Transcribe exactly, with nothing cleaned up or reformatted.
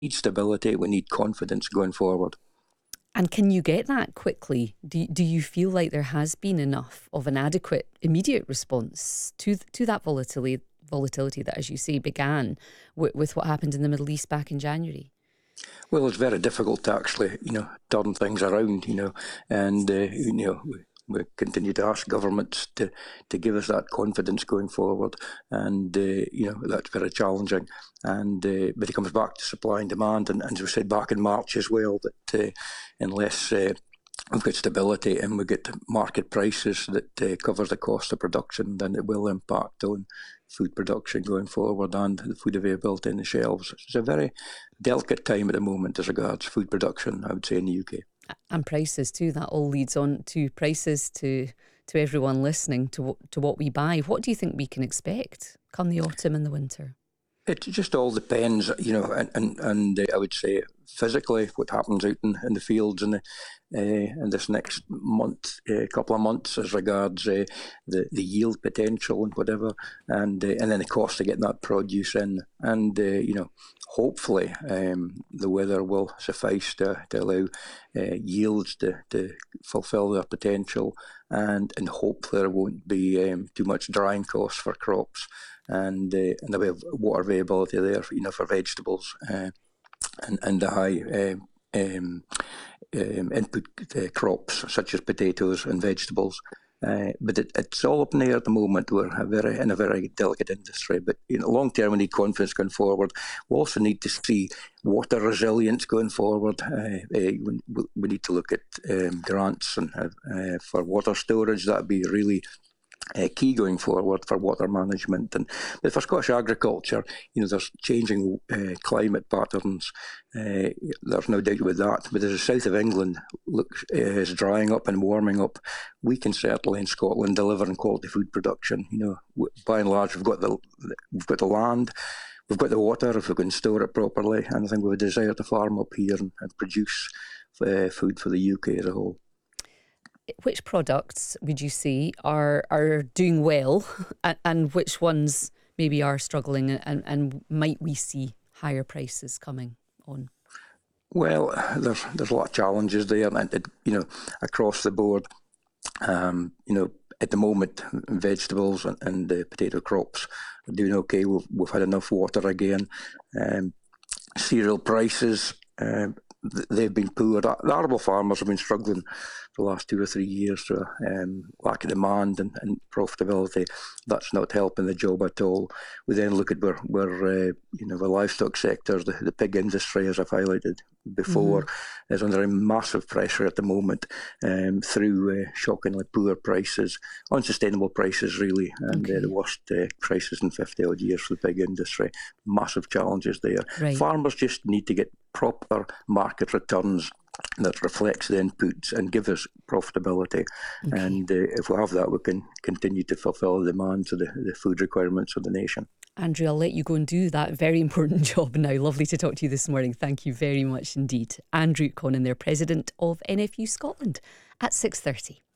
need stability, we need confidence going forward. And can you get that quickly? Do, do you feel like there has been enough of an adequate immediate response to to that volatility, volatility that, as you say, began with, with what happened in the Middle East back in January? Well, it's very difficult to actually, you know, turn things around, you know, and, uh, you know, we, we continue to ask governments to, to give us that confidence going forward. And, uh, you know, that's very challenging. And uh, But it comes back to supply and demand. And, and as we said back in March as well, that uh, unless uh, we've got stability and we get market prices that uh, cover the cost of production, then it will impact on food production going forward and the food availability in the shelves. It's a very delicate time at the moment as regards food production, I would say, in the U K. And prices too. That all leads on to prices, to to everyone listening, to to what we buy. What do you think we can expect come the autumn and the winter? It just all depends, you know, and and, and uh, I would say physically what happens out in, in the fields in the uh, in this next month, uh, couple of months, as regards uh, the the yield potential and whatever, and uh, and then the cost of getting that produce in, and uh, you know, hopefully um, the weather will suffice to to allow uh, yields to to fulfil their potential, and and hopefully there won't be um, too much drying costs for crops. And uh, and the way of water availability there, you know, for vegetables, uh, and and the high uh, um, um, input uh, crops such as potatoes and vegetables. Uh, but it, it's all up in the air at the moment. We're a very in a very delicate industry. But you know, long term, we need confidence going forward. We also need to see water resilience going forward. Uh, uh, we, we need to look at um, grants and uh, for water storage. That'd be really Uh, key going forward for water management. And but for Scottish agriculture, you know, there's changing uh, climate patterns. Uh, there's no doubt with that. But as the south of England looks uh, is drying up and warming up, we can certainly in Scotland deliver on quality food production. You know, by and large, we've got the we've got the land. We've got the water if we can store it properly, and I think we have a desire to farm up here and, and produce uh, food for the U K as a whole. Which products would you say are are doing well, and, and which ones maybe are struggling, and, and might we see higher prices coming on? Well, there's there's a lot of challenges there, and it, you know, across the board. Um, you know, at the moment, vegetables and, and uh, potato crops are doing okay. We've we've had enough water again. Um, cereal prices. Um, They've been poor. The arable farmers have been struggling for the last two or three years. So, um, lack of demand and, and profitability, that's not helping the job at all. We then look at where, where uh, you know, the livestock sectors, the, the pig industry, as I've highlighted before, mm-hmm. is under a massive pressure at the moment um, through uh, shockingly poor prices, unsustainable prices really, and okay. uh, the worst uh, prices in fifty odd years for the pig industry. Massive challenges there. Right. Farmers just need to get proper market returns that reflects the inputs and give us profitability. Okay. And uh, if we have that, we can continue to fulfil the demands of the, the food requirements of the nation. Andrew, I'll let you go and do that very important job now. Lovely to talk to you this morning. Thank you very much indeed. Andrew Conan there, President of N F U Scotland, at six thirty.